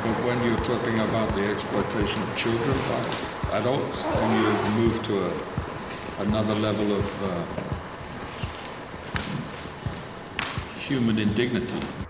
But when you're talking about the exploitation of children by adults, then you move to another level of human indignity.